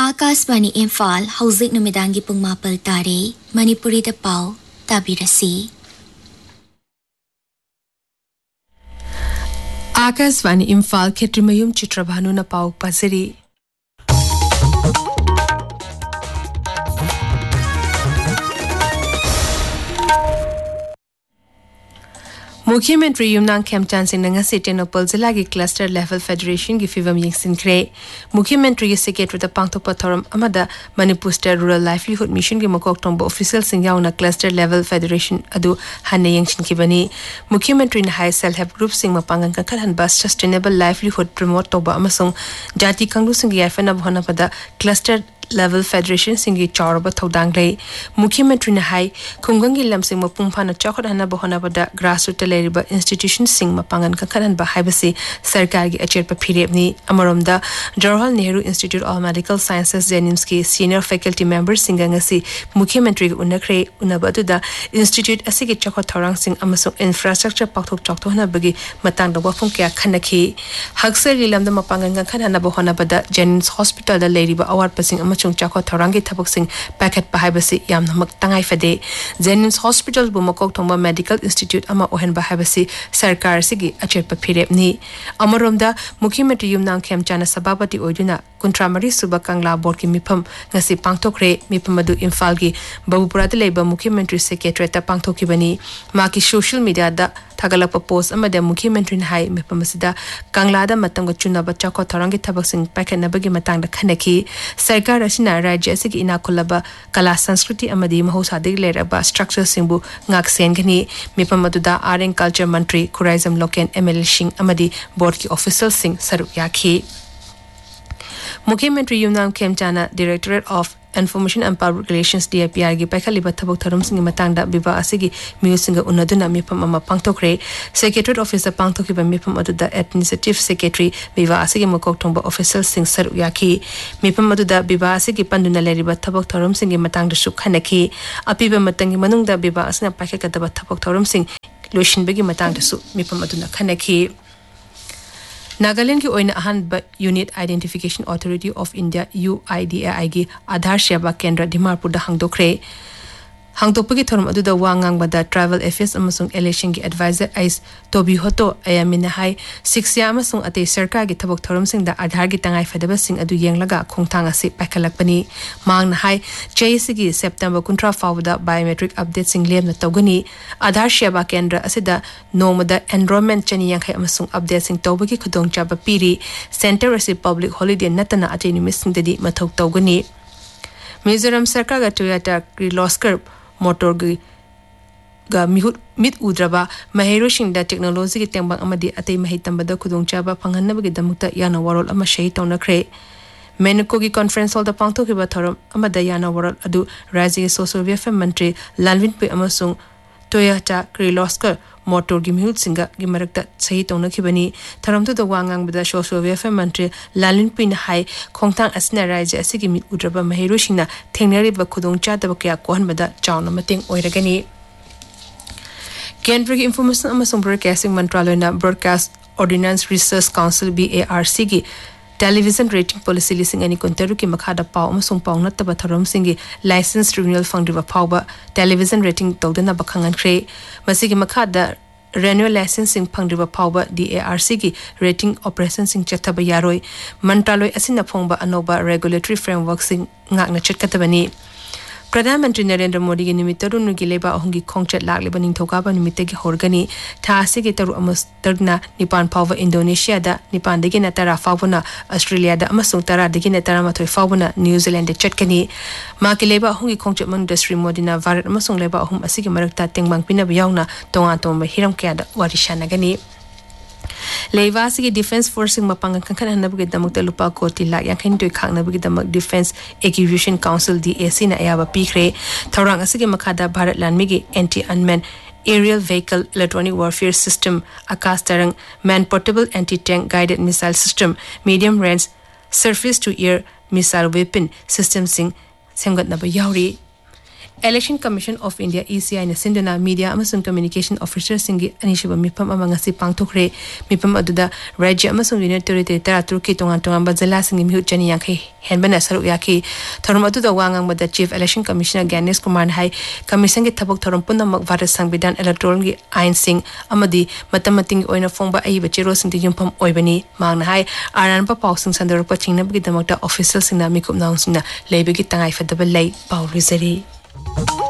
आकाशवाणी इम्फाल हौजिक नुमिदांगी पुंग मापल तारे मणिपुरी दा पाव ताबिरसी आकाशवाणी इम्फाल खेत्रिमयुम चित्रभानु न पाव पाजरी मुख्यमंत्री युमनांग खेमचान सिंह ngasi Tenopal जिला की क्लस्टर लेवल फेडरेशन की फिवम यिंगसिनख्रे मुख्यमंत्री की secretary the पांगथोप theorem अमदा Manipur state rural livelihood mission की मकोक तोंब official Singh याउना cluster level federation अदु हने यिंगसिनखिबनी मुख्यमंत्री ने high self help group Singh मपांगन कखरहन बस सस्टेनेबल लाइवलीहुड प्रमोट तोबा अमसों जाति कांगलु सिंह याफना भोना पदा cluster level federation singi chawrba thodang rei मुख्यमंत्री ने हाई खुंगंगी लमसिंग मपुंग फाना चौखट हना बहना बदा ग्रासरूट लेरिबा इंस्टीट्यूशन सिंग मपांगन कखरन बहाइबसी सरकार की अचेर पर फिरेबनी अमरोमदा Jawaharlal Nehru institute of medical sciences जेनिम्स की सीनियर फैकल्टी मेंबर सिंगंगसी मुख्यमंत्री की उनखरे उनबदुदा इंस्टीट्यूट असिगे चौखट थौरांग सिंग अमसो इंफ्रास्ट्रक्चर पाकथोक चौथोहना बगी मतंग वफुंग क्या खनखी हक्सर लिलमदा मपांगन कखरन बहना बदा जेनिम्स हॉस्पिटल दा लेरिबा award pushing chung chakho thorangi thabak sing packet pahaibasi yamna mak tangai fade Jennings Hospital bu makok thongba Medical Institute ama ohen bahaibasi sarkar sigi acherpa phirebni amaromda mukhyamatri yumnang khemchana sababati oiduna kuntramari suba kangla board ki mifam ngasi pangthokre mifam adu Imphal gi babupura da leiba mukhyamatri secretary ta pangthokibani maki social media da thagalakpa post amada mukhyamatri hai mifam asida kangla da matang chunaba chakho thorangi thabak sing packet nabagi matang da khanaki sarkar asina rajya asigi inakulaba kala sanskriti amadi mahosadi leraba structure singbu ngak sengani mifam adu da art and culture mantri Khuraizam Loken ML Singh amadi board ki official sing saruk yakhi मुख्यमंत्री Yumnam खेमचाना directorate of information and public relations DIPR की पैखलिबा थबक थरम सिंग मतंगदा बिबा असिगी म्यूसिंग उन्नदुना मिफम अमा पांगथोखरे secretary officer पांगथोखिबा मिफम अदुदा administrative secretary बिबा असिगी मकोक थोंबा officer सिंग sir याखी मिफम अदुदा बिबा असिगी पंदुना लेरिबा थबक थरम सिंग मतंगदा सुखनखी अपिबा मतंगी मनुंगदा बिबा असना पैखकदबा थबक थरम सिंग लोशिनबगी मतंगदा सु मिफम अदुना खनखी Nagaland की ओइन अहन unit identification authority of India UIDAI की आधार सेवा केंद्र दिमापुर दा हांगदोखरे हांगदोपगी थोरम अदुदा वांगांग बदा ट्रैवल अफेयर्स अमसुंग इलेक्शन की एडवाइजर आइस तोबी होतो अयामिना हाई सिक्सिया अमसुंग अते सरकार की थबक थोरम सिंग दा आधार की तंगाई फदबा सिंग अदु येंगलगा खोंगथांग असि पैखलकपनी मांग हाई चेसिगी सेप्टेंबर 19 फावदा बायोमेट्रिक अपडेट सिंग लेम तौगनी आधार सेवा केंद्र असिदा नोमदा एनरोलमेंट चनी यांखै अमसुंग अपडेट सिंग तौबगी खुदोंचाबा पीरी सेंटर असि पब्लिक हॉलिडे नतना अते निमिसिंगदि मथौ तौगनी मिजोरम सरकार गा टोयोटा क्रिलोस्कर मोटर गा मित उद्रबा महेरोशिंगदा टेक्नोलॉजी की तेंबंग अमदी अतै महि तंबदा खुदोंचाबा फंगहनबगी दमुक्ता याना वरोल अमा शही तौनखरे मेनको की कॉन्फ्रेंस हॉल द पांगथोखिबा थोरम अमदा याना वरोल अदु राज्य सोशल वेलफेयर मंत्री लालविन पे अमसुंग टोयोटा क्रिलोस्कर मोटर की मिहुत सिंगा की मरकता सही तौनखिबनी थरमतो द वांगांग बदा सोशल वेलफेयर मंत्री लालिन पिन हाई खोंगथांग असना राज्य असिगी मित उद्रबा महेरोशिंगना थेंगनरिबा खुदोंचादबा कया कोहनबदा चावना मतेंग ओइरगनी केंद्र की information अमसुंग broadcasting मंत्रालयना broadcast ordinance research council BARC की टेलीविजन रेटिंग पॉलिसी लिसिंग अनि कुंतरु की मखादा पाव अमसुंग पाव नत्तबा थरम सिंगी licence renewal फंगदिबा फावबा television rating तौदना बखंगनख्रे मसिगी मखादा renewal licensing फंगदिबा फावबा DARC की रेटिंग ऑपरेशन सिंग चथबा यारोय मंत्रालय असिना फोंबा अनोबा रेगुलेटरी फ्रेमवर्क सिंग ngakna चटकतबनी प्रधानमंत्री नरेंद्र मोदी की निमित्तरु नुगी लेबा अहुंगी खोंगचट लागलेबा निंथौकाबा निमित्तगी होरगनी थासे के तरु अमस्तरना निपान फाव इंडोनेशिया दा निपान दगी न तरा फावना ऑस्ट्रेलिया दा अमसुंग तरा दगी न तरा मथोय फावना न्यूजीलैंड चटकनी माकी लेबा अहुंगी खोंगचट मन श्री मोदी ना भारत अमसुंग लेबा अहुम असिगी मरकता तेंगबांग पिनब यावना तोंगा तोंबा हिरम क्यादा वारिशानगनी लेवासी की डिफेंस फोर्सिंग मपांगन खखन हनबगे दमक लुपा कोटी लाख यांखन तोय खांगनबगे दमक डिफेंस एक्विजिशन काउंसिल DAC ना याबा पीखरे थौरांग असिगे मखादा Bharat लानमिगे anti unmanned aerial vehicle electronic warfare system आकाश तरंग man portable anti tank guided missile system medium range surface to air missile weapon system Singh सेमगतनबा यावरी Election Commission of India ECI na sinduna media amasung communication officer singi anishiba mipam ama ngasi pangthokre mipam aduda rajya amasung union territory taratur ki tongan bazala singi mihut chani yakhi henbana saruk yakhi thorum aduda wangang bada chief election commissioner Ganesh Kumar hai commission gi thabok thorum punamak Bharat Sangbidan electoral gi ain sing amadi matamating oina phongba ai bachero singti yumpham oibani mangna hai aran pa pausing sandarupa chingna gi damakta official singna mikup naung singna leibegi tangai fadaba lei paul rizari